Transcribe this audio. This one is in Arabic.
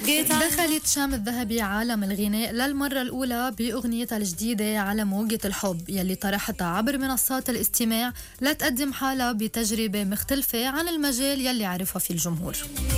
دخلت شام الذهبي عالم الغناء للمرة الأولى بأغنيتها الجديدة على موجة الحب يلي طرحتها عبر منصات الاستماع لتقدم حالها بتجربة مختلفة عن المجال يلي عرفها في الجمهور.